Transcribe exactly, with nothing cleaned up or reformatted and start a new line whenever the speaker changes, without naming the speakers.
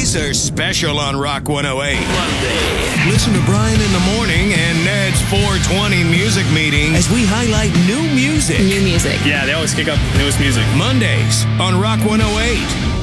Mondays are special on Rock one oh eight. Monday. Listen to Brian in the morning and Ned's four twenty music meeting as we highlight new music.
New music.
Yeah, they always kick up newest music.
Mondays on Rock one oh eight.